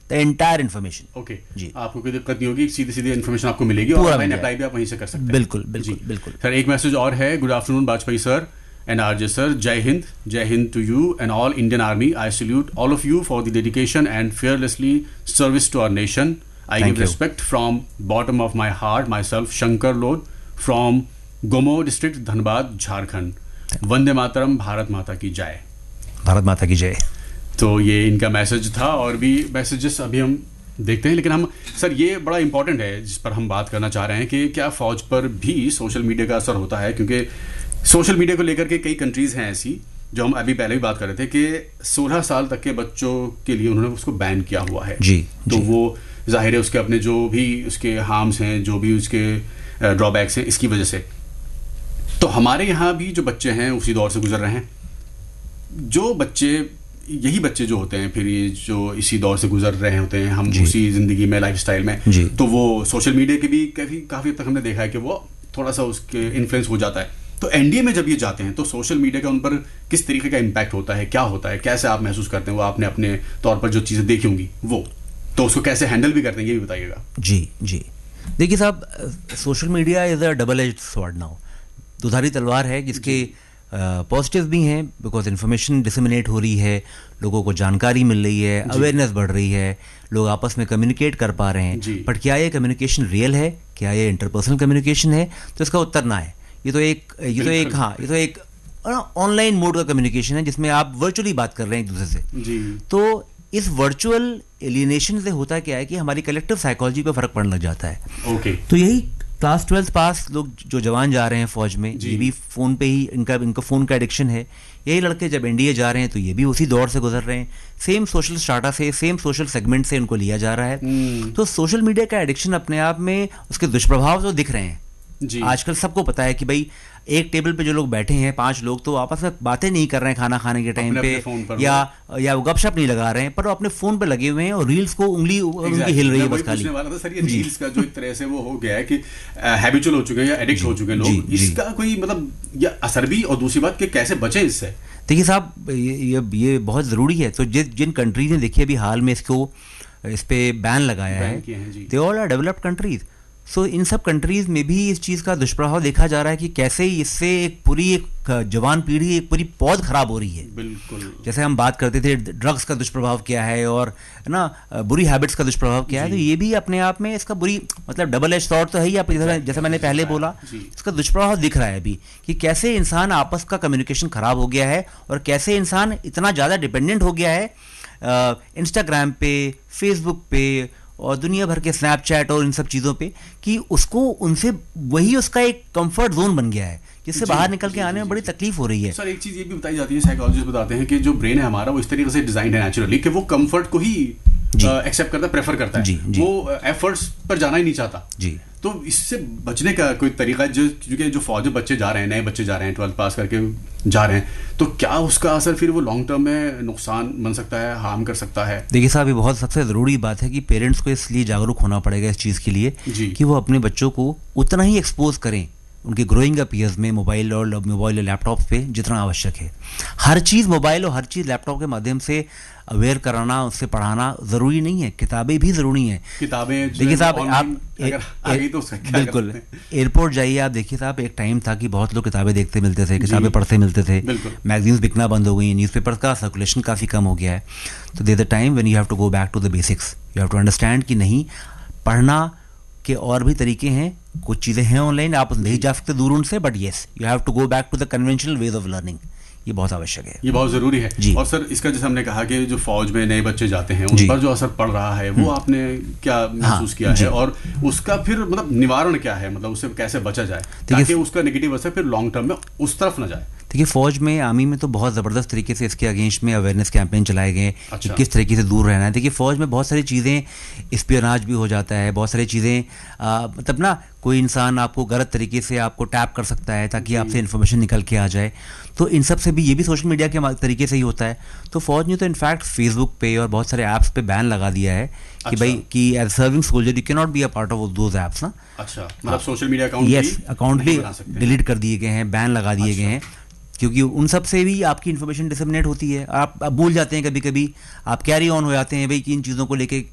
The entire information. Okay जी, आपको कोई दिक्कत नहीं होगी, सीधी सीधी इन्फॉर्मेशन आपको मिलेगी और ऑनलाइन अप्लाई भी आप वहीं से कर सकते हैं। बिल्कुल बिल्कुल बिल्कुल। सर एक मैसेज और है, good afternoon Bajpayee sir and RJ sir, Jai Hind to you and all Indian Army. I salute all of you for the dedication and fearlessly service to our nation. I give respect from bottom of my heart. Myself, Shankar Lod from Gomo district, Dhanbad, Jharkhand. Vande Mataram, Bharat माता की जय। भारत माता की जय। तो ये इनका message था और भी मैसेजेस अभी हम देखते हैं, लेकिन हम सर ये बड़ा इंपॉर्टेंट है जिस पर हम बात करना चाह रहे हैं कि क्या फौज पर भी सोशल मीडिया का असर होता है, क्योंकि सोशल मीडिया को लेकर के कई कंट्रीज हैं ऐसी जो हम अभी पहले भी बात कर रहे थे कि 16 साल तक के बच्चों के लिए उन्होंने उसको बैन किया हुआ है। जी, तो वो जाहिर है उसके अपने जो भी उसके हार्म्स हैं, जो भी उसके ड्रॉबैक्स हैं, इसकी वजह से। तो हमारे यहाँ भी जो बच्चे हैं उसी दौर से गुजर रहे हैं। जो बच्चे, यही बच्चे जो होते हैं फिर ये जो इसी दौर से गुजर रहे होते हैं, हम उसी जिंदगी में, लाइफ स्टाइल में, तो वो सोशल मीडिया के भी काफी तक हमने देखा है कि वो थोड़ा सा उसके इन्फ्लुएंस हो जाता है। तो एनडीए में जब ये जाते हैं तो सोशल मीडिया का उन पर किस तरीके का इम्पैक्ट होता है, क्या होता है, कैसे आप महसूस करते हैं? वो आपने अपने तौर पर जो चीज़ें देखी होंगी वो, तो उसको कैसे हैंडल भी करते हैं, ये भी बताइएगा। जी जी, देखिए साहब, social media is a double edged sword now, दुधारी तलवार है जिसके पॉजिटिव भी हैं बिकॉज इन्फॉर्मेशन डिसमिनेट हो रही है, लोगों को जानकारी मिल रही है, अवेयरनेस बढ़ रही है, लोग आपस में कम्युनिकेट कर पा रहे हैं। बट क्या ये कम्युनिकेशन रियल है, क्या ये इंटरपर्सनल कम्युनिकेशन है? तो इसका उत्तर ना है। ये तो एक ऑनलाइन मोड का कम्युनिकेशन है जिसमें आप वर्चुअली बात कर रहे हैं एक दूसरे से। जी। तो इस वर्चुअल एलिनेशन से होता क्या है कि हमारी कलेक्टिव साइकोलॉजी पे फर्क पड़ने लग जाता है। ओके। तो यही क्लास 12 पास लोग जो जवान जा रहे हैं फौज में, ये भी फोन पे ही इनका फोन का एडिक्शन है। यही लड़के जब एनडीए जा रहे हैं तो ये भी उसी दौर से गुजर रहे हैं, सेम सोशल स्टाटा से, सेम सोशल सेगमेंट से इनको लिया जा रहा है। तो सोशल मीडिया का एडिक्शन अपने आप में उसके दुष्प्रभाव तो दिख रहे हैं। आजकल सबको पता है कि भाई एक टेबल पे जो लोग बैठे हैं 5 लोग तो आपस में बातें नहीं कर रहे हैं खाना खाने के टाइम पे, या वो गपशप नहीं लगा रहे हैं, पर वो अपने फोन पे लगे हुए हैं और रील्स को उंगली उनकी हिल रही है बस खाली। वाला था सर, ये रील्स का जो एक तरह से वो हो गया है कि हैबिचुअल हो चुके हैं या एडिक्ट हो चुके हैं लोग, इसका कोई मतलब या असर भी, और दूसरी बात कि कैसे बचें इससे? देखिए साहब, ये बहुत ज़रूरी है। तो जिन कंट्रीज ने देखिए अभी हाल में इस पे बैन लगाया है, they all are developed countries. सो इन सब कंट्रीज में भी इस चीज़ का दुष्प्रभाव देखा जा रहा है कि कैसे इससे एक जवान पीढ़ी, एक पूरी पौध खराब हो रही है। बिल्कुल। जैसे हम बात करते थे ड्रग्स का दुष्प्रभाव क्या है और ना बुरी हैबिट्स का दुष्प्रभाव क्या है, तो ये भी अपने आप में इसका बुरी मतलब डबल एज सॉर्ड तो है ही। आप जैसे मैंने पहले बोला, इसका दुष्प्रभाव दिख रहा है अभी कि कैसे इंसान आपस का कम्युनिकेशन खराब हो गया है और कैसे इंसान इतना ज़्यादा डिपेंडेंट हो गया है इंस्टाग्राम पे, फेसबुक पे और दुनिया भर के स्नैपचैट और इन सब चीज़ों पे, कि उसको उनसे वही उसका एक कंफर्ट जोन बन गया है जिससे बाहर निकल के आने में बड़ी तकलीफ हो रही है। सर एक चीज़ ये भी बताई जाती है, साइकोलॉजिस्ट बताते हैं कि जो ब्रेन है हमारा वो इस तरीके से डिजाइन है नेचुरली कि वो कंफर्ट को ही एक्सेप्ट करता है, प्रेफर करता है, वो एफर्ट्स पर जाना ही नहीं चाहता। जी। तो इससे बचने का कोई तरीका, जो फौजी बच्चे जा रहे हैं, नए बच्चे जा रहे हैं, 12th पास करके जा रहे हैं, तो क्या उसका असर फिर वो लॉन्ग टर्म में नुकसान बन सकता है, हार्म कर सकता है? देखिए साहब, ये बहुत सबसे ज़रूरी बात है कि पेरेंट्स को इसलिए जागरूक होना पड़ेगा इस चीज़ के लिए कि वो अपने बच्चों को उतना ही एक्सपोज करें उनके ग्रोइंग अप ईयर्स में मोबाइल और लैपटॉप पे जितना आवश्यक है। हर चीज़ मोबाइल और हर चीज़ लैपटॉप के माध्यम से अवेयर कराना, उससे पढ़ाना ज़रूरी नहीं है, किताबें भी ज़रूरी हैं। किताबें देखिए साहब, आप तो बिल्कुल एयरपोर्ट जाइए, आप देखिए साहब, एक टाइम था कि बहुत लोग किताबें देखते मिलते थे, किताबें पढ़ते मिलते थे, मैगजीन्स बिकना बंद हो गई, न्यूज़पेपर का सर्कुलेशन काफ़ी कम हो गया है। तो there the time when you have to go back to the basics, you have to understand कि नहीं, पढ़ना के और भी तरीके हैं, कुछ चीज़ें हैं ऑनलाइन, आप नहीं जा सकते दूर उनसे, but yes you have to go back to the conventional ways of learning. ये बहुत आवश्यक है, ये बहुत ज़रूरी है जी। और सर इसका जैसे हमने कहा कि जो फौज में नए बच्चे जाते हैं उन पर जो असर पड़ रहा है वो आपने क्या महसूस किया है, और उसका फिर मतलब निवारण क्या है, मतलब उससे कैसे बचा जाए ताकि उसका नेगेटिव असर फिर लॉन्ग टर्म में उस तरफ न जाए? देखिए फौज में, आर्मी में तो बहुत ज़बरदस्त तरीके से इसके अगेंस्ट में अवेयरनेस कैंपेन चलाए गए कि किस तरीके से दूर रहना है। देखिए फौज में बहुत सारी चीज़ें, स्पियोनाज भी हो जाता है, बहुत सारी चीज़ें मतलब ना कोई इंसान आपको गलत तरीके से आपको टैप कर सकता है ताकि आपसे इन्फॉर्मेशन निकल के आ जाए, तो इन सब से भी ये भी सोशल मीडिया के तरीके से ही होता है। तो फौज ने तो इनफैक्ट फेसबुक पे और बहुत सारे ऐप्स पे बैन लगा दिया है कि भाई कि as serving soldier you can not be a part of those apps ना। अच्छा, मतलब सोशल मीडिया अकाउंट भी डिलीट कर दिए गए हैं, बैन लगा दिए गए हैं, क्योंकि उन सब से भी आपकी इन्फॉर्मेशन डिसमिनेट होती है। आप भूल जाते हैं, कभी कभी आप कैरी ऑन हो जाते हैं भाई कि इन चीज़ों को लेके